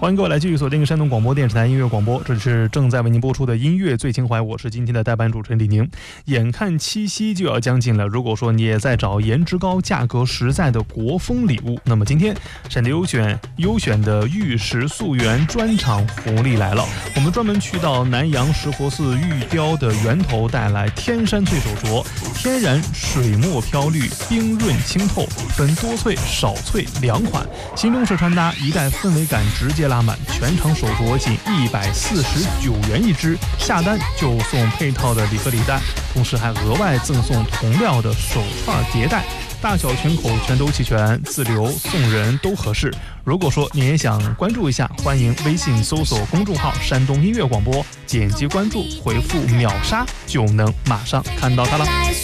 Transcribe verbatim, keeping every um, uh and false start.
欢迎各位来继续锁定山东广播电视台音乐广播，这里是正在为您播出的音乐最情怀，我是今天的代班主持人李宁。眼看七夕就要将近了，如果说你也在找颜值高、价格实在的国风礼物，那么今天闪电优选优选的玉石溯源专场福利来了，我们专门去到南阳石佛寺玉雕的源头，带来天山翠手镯，天然水墨飘绿，冰润清透，分多翠、少翠两款，新中式穿搭，一代氛围感直接拉满，全场手镯仅一百四十九元一只，下单就送配套的礼盒礼袋，同时还额外赠送同料的手串叠带，大小全口全都齐全，自留送人都合适。如果说你也想关注一下，欢迎微信搜索公众号山东音乐广播，点击关注回复秒杀就能马上看到它了。